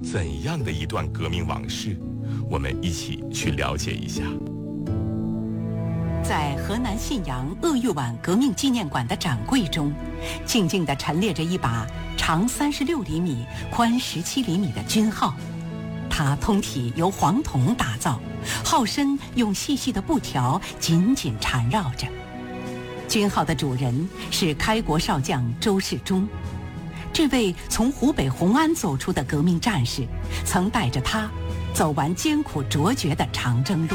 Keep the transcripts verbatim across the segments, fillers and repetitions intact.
怎样的一段革命往事？我们一起去了解一下。 在河南信阳鄂豫皖革命纪念馆的展柜中，静静地陈列着一把长三十六厘米、宽十七厘米的军号。它通体由黄铜打造，号身用细细的布条紧紧缠绕着。军号的主人是开国少将周世忠。这位从湖北红安走出的革命战士，曾带着他走完艰苦卓绝的长征路。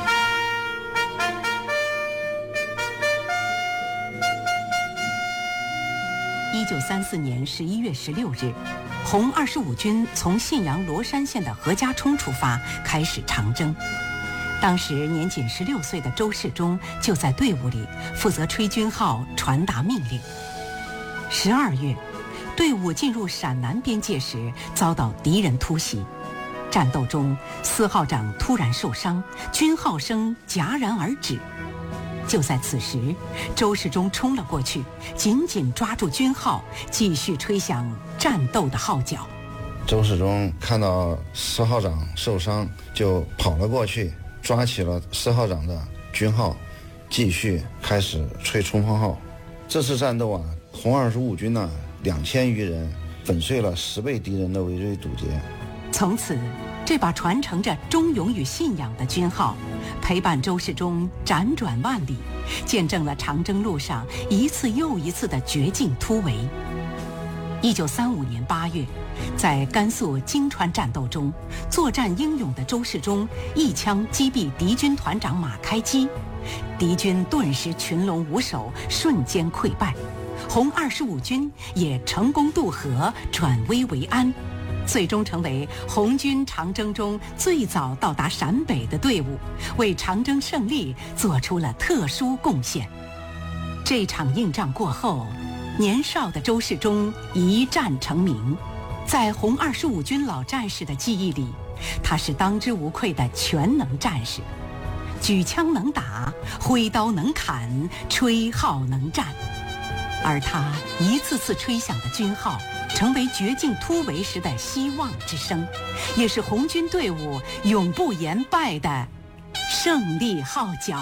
一九三四年十一月十六日，红二十五军从信阳罗山县的何家冲出发，开始长征。当时年仅十六岁的周世忠就在队伍里负责吹军号、传达命令。十二月，队伍进入陕南边界时，遭到敌人突袭。战斗中，司号长突然受伤，军号声戛然而止。就在此时，周世忠冲了过去，紧紧抓住军号，继续吹响战斗的号角。 周世忠看到司号长受伤，就跑了过去，抓起了司号长的军号，继续开始吹冲锋号。这次战斗啊，红二十五军呢，两千余人粉碎了十倍敌人的围追堵截。 从此，这把传承着忠勇与信仰的军号，陪伴周世忠辗转万里，见证了长征路上一次又一次的绝境突围。一九三五年八月，在甘肃泾川战斗中，作战英勇的周世忠一枪击毙敌军团长马开基，敌军顿时群龙无首，瞬间溃败。红二十五军也成功渡河，转危为安，最终成为红军长征中最早到达陕北的队伍，为长征胜利做出了特殊贡献。这场硬仗过后，年少的周世忠一战成名，在红二十五军老战士的记忆里，他是当之无愧的全能战士，举枪能打，挥刀能砍，吹号能战。而他一次次吹响的军号，成为绝境突围时的希望之声，也是红军队伍永不言败的胜利号角。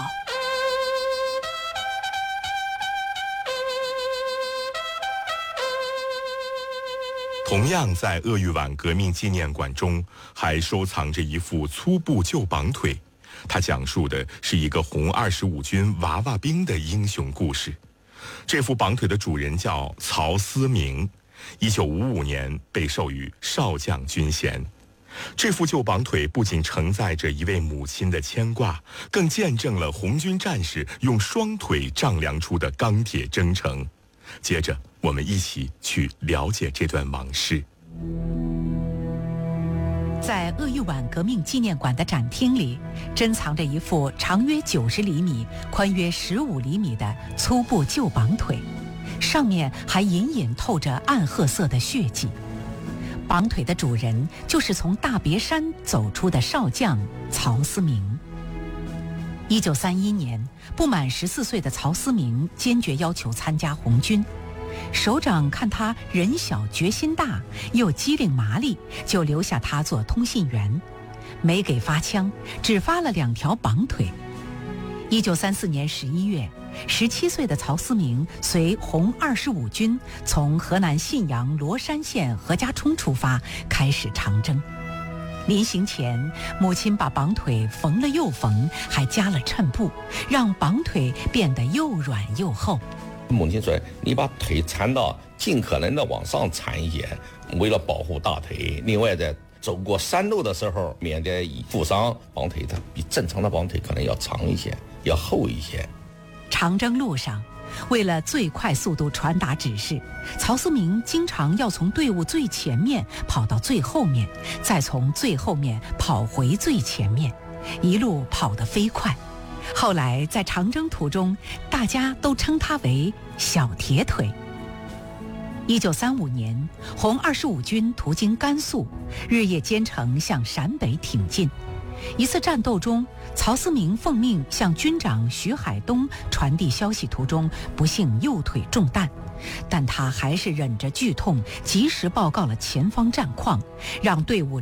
同样在鄂豫皖革命纪念馆中，还收藏着一副粗布旧绑腿，它讲述的是一个红二十五军娃娃兵的英雄故事。这副绑腿的主人叫曹思明，一九五五年被授予少将军衔。这副旧绑腿不仅承载着一位母亲的牵挂，更见证了红军战士用双腿丈量出的钢铁征程。接着，我们一起去了解这段往事。 在鄂豫皖革命纪念馆的展厅里，珍藏着一副长约九十厘米、宽约十五厘米的粗布旧绑腿，上面还隐隐透着暗褐色的血迹。绑腿的主人就是从大别山走出的少将曹思明。一九三一年，不满十四岁的曹思明坚决要求参加红军。首长看他人小决心大，又机灵麻利，就留下他做通信员，没给发枪，只发了两条绑腿。一九三四年十一月，十七岁的曹思明随红二十五军从河南信阳罗山县何家冲出发，开始长征。临行前，母亲把绑腿缝了又缝，还加了衬布，让绑腿变得又软又厚。 母亲说，你把腿缠到尽可能的往上缠一些，为了保护大腿。另外在走过山路的时候，免得负伤，绑腿它比正常的绑腿可能要长一些，要厚一些。 长征路上，为了最快速度传达指示，曹思明经常要从队伍最前面跑到最后面，再从最后面跑回最前面，一路跑得飞快。后来在长征途中，大家都称他为小铁腿。一九三五年，红二十五军途经甘肃，日夜兼程向陕北挺进。一次战斗中，曹思明奉命向军长徐海东传递消息途中，不幸右腿中弹，但他还是忍着剧痛，及时报告了前方战况，让队伍